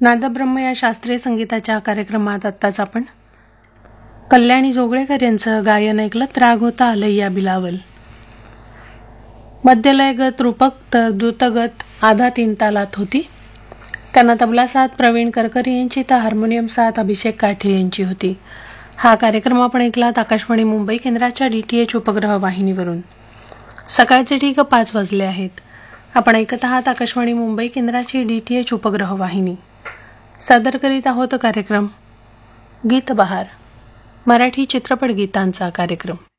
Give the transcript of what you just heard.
नादब्रह्म या शास्त्रीय संगीताच्या कार्यक्रमात आत्ताच आपण कल्याणी जोगळेकर यांचं गायन ऐकलं. राग होता अलैया बिलावल. मध्यलयगत रूपक तर द्रुतगत आधा तीन तालात होती. त्यांना तबला साथ प्रवीण करकरी यांची तर हार्मोनियम साथ अभिषेक काठे यांची होती. हा कार्यक्रम आपण ऐकलात आकाशवाणी मुंबई केंद्राच्या DTH उपग्रह वाहिनीवरून. सकाळचे ठीक 5 वाजले आहेत. आपण ऐकत आहात आकाशवाणी मुंबई केंद्राची DTH उपग्रह वाहिनी. सादर करीत आहोत कार्यक्रम गीत बहार, मराठी चित्रपट गीतांचा कार्यक्रम.